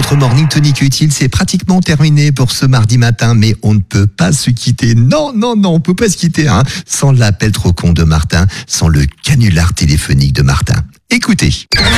Votre morning tonique utile, c'est pratiquement terminé pour ce mardi matin, mais on ne peut pas se quitter. Non, on peut pas se quitter, sans l'appel trop con de Martin, sans le canular téléphonique de Martin. Écoutez.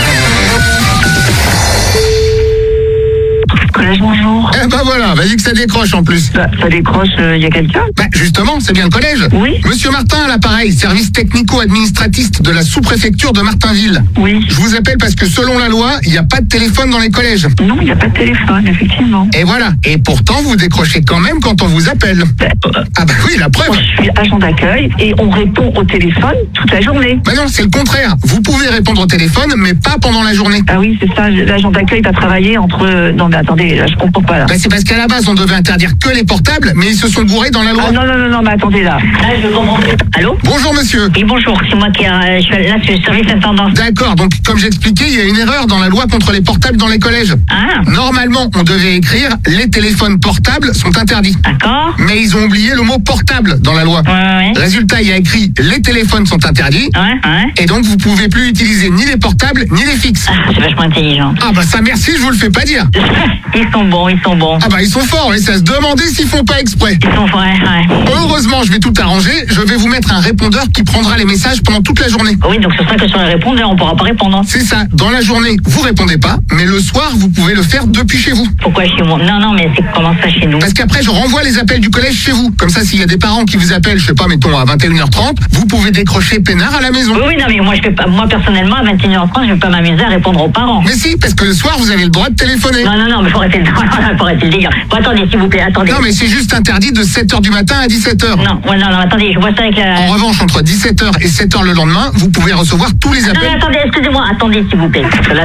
Collège, bonjour. Eh ben voilà, vas-y que ça décroche en plus. Ça décroche, y a quelqu'un? Justement, c'est bien le collège. Oui. Monsieur Martin à l'appareil, service technico-administratif de la sous-préfecture de Martinville. Oui. Je vous appelle parce que selon la loi, il n'y a pas de téléphone dans les collèges. Non, il n'y a pas de téléphone, effectivement. Et voilà. Et pourtant, vous décrochez quand même quand on vous appelle. Ah bah oui, la preuve. Moi, je suis agent d'accueil et on répond au téléphone toute la journée. Bah non, c'est le contraire. Vous pouvez répondre au téléphone, mais pas pendant la journée. Ah oui, c'est ça, l'agent d'accueil va travailler entre... Non mais attendez, là, je comprends pas là. Bah c'est parce qu'à la base, on devait interdire que les portables, mais ils se sont gourés dans la loi. Ah non, mais attendez là. Là, je comprends. Allô? Bonjour monsieur. Oui, bonjour, c'est moi qui je suis là, c'est le service intendant. D'accord, donc comme j'expliquais, il y a une erreur dans la loi contre les portables dans les collèges. Ah, Normalement, on devait écrire « Les téléphones portables sont interdits d'accord. ». Mais ils ont oublié le mot « portable » dans la loi. Ouais. Résultat, il y a écrit « Les téléphones sont interdits Ouais. ». Et donc, vous pouvez plus utiliser ni les portables, ni les fixes. Ah, c'est vachement intelligent. Ah bah ça, merci, je vous le fais pas dire. Ils sont bons. Ah bah ils sont forts, et ça se demandait s'ils font pas exprès. Ils sont forts, ouais. Heureusement, je vais tout arranger. Je vais vous mettre un répondeur qui prendra les messages pendant toute la journée. Oui, donc ce sera que sur les répondeurs, on pourra pas répondre. C'est ça, dans la journée, vous répondez pas, mais le soir, vous pouvez le faire depuis chez vous. Pourquoi chez moi? Non, mais c'est comment ça chez nous? Parce qu'après, je renvoie les appels du collège chez vous. Comme ça, s'il y a des parents qui vous appellent, je sais pas, mettons à 21h30, vous pouvez décrocher peinard à la maison. Oui, non, mais moi, je fais pas, moi, personnellement, à 21h30, je vais pas m'amuser à répondre aux parents. Mais si, parce que le soir, vous avez le droit de téléphoner. Non, mais faut arrêter le délire. Bon, attendez, s'il vous plaît, attendez. Non, mais c'est juste interdit de 7h du matin à 17h. Non, attendez, je vois ça avec la... En revanche, entre 17h et 7h le lendemain, vous pouvez recevoir tous les Non, appels. mais attendez, excusez-moi, attendez, s'il vous plaît. Parce que là,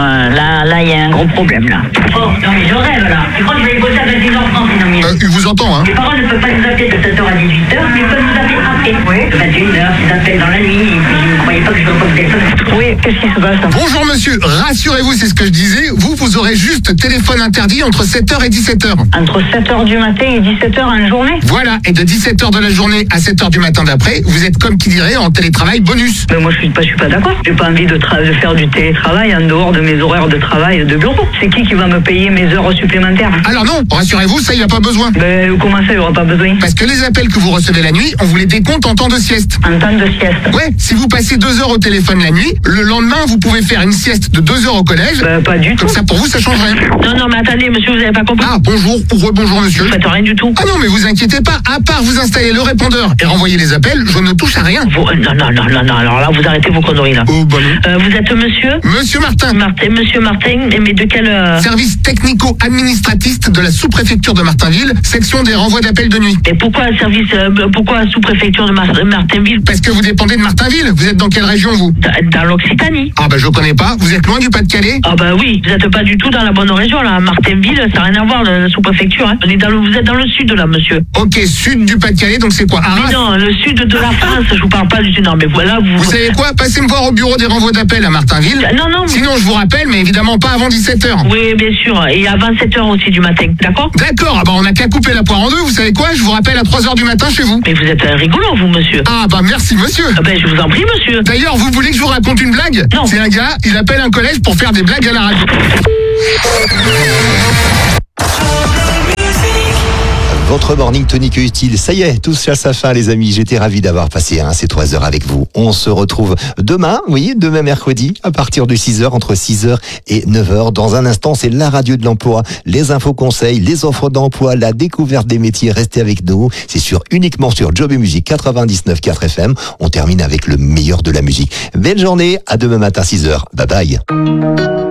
il y a un gros problème, là. Oh, non, mais je rêve, là. Je crois que je vais aller bosser à 21h30, sinon, mais... Il vous entend, Les parents ne peuvent pas nous appeler de 7h à 18h, mais ils peuvent nous appeler après. Oui. De 21h, ils appellent dans la nuit, et puis vous ne croyez pas que je dois pas vous téléphone. Oui, qu'est-ce qui se passe? Bonjour monsieur, rassurez-vous, c'est ce que je disais, vous aurez juste téléphone interdit entre 7h et 17h. Entre 7h du matin et 17h en journée? Voilà, et de 17h de la journée à 7h du matin d'après, vous êtes comme qui dirait en télétravail bonus. Mais moi je suis pas d'accord. J'ai pas envie de faire du télétravail en dehors de mes horaires de travail de bureau. C'est qui va me payer mes heures supplémentaires? Alors non, rassurez-vous, ça il n'y a pas besoin. Ben comment ça, il n'y aura pas besoin? Parce que les appels que vous recevez la nuit, on vous les décompte en temps de sieste. En temps de sieste? Ouais, si vous passez 2 heures au téléphone la nuit, le lendemain vous pouvez faire une sieste de 2 heures au collège. Pas du tout. Comme ça pour vous ça change rien. Non, mais attendez, monsieur, vous avez pas compris? Ah bonjour ou rebonjour monsieur. Vous faites rien du tout. Ah non mais vous inquiétez pas, à part vous installer le répondeur et renvoyer les appels, je ne touche à rien. Non, alors là vous arrêtez vos conneries là. Oh bah non. Vous êtes monsieur? Monsieur Martin. Monsieur Martin, mais de quel... Service technico-administratif de la sous-préfecture de Martinville, section des renvois d'appels de nuit. Et pourquoi sous-préfecture de Martinville? Parce que vous dépendez de Martinville. Vous êtes dans quelle région vous? Dans l'Occitanie. Ah bah je connais pas. Vous êtes loin du Pas-de-Calais? Ah bah oui, vous êtes pas du tout dans la bonne région là. Martinville, ça n'a rien à voir la sous-préfecture. Vous êtes dans le sud là, monsieur. Ok, sud du Pas-de-Calais, donc c'est quoi, Arras? Mais non, le sud de la France, je vous parle pas du sud. Non mais voilà, Vous savez quoi? Passez me voir au bureau des renvois d'appels à Martinville. Non. Sinon je vous rappelle, mais évidemment pas avant 17h. Oui, bien sûr. Et avant 7h aussi du matin, d'accord? D'accord, ah bah on a qu'à couper la poire en deux. Vous savez quoi? Je vous rappelle à 3h du matin chez vous. Mais vous êtes rigolo, vous, monsieur. Ah bah merci monsieur. Ah ben, je vous en prie, monsieur. D'ailleurs, vous voulez que je vous raconte une blague? Non. C'est un gars, il appelle un collège pour faire des blagues à la radio. Votre morning tonique utile, ça y est, tout à sa fin les amis, j'étais ravi d'avoir passé ces 3 heures avec vous. On se retrouve demain, demain mercredi, à partir de 6h, entre 6h et 9h. Dans un instant, c'est la radio de l'emploi, les infos conseils, les offres d'emploi, la découverte des métiers. Restez avec nous, c'est uniquement sur Job et Musique 99.4 FM. On termine avec le meilleur de la musique. Belle journée, à demain matin 6h, bye bye.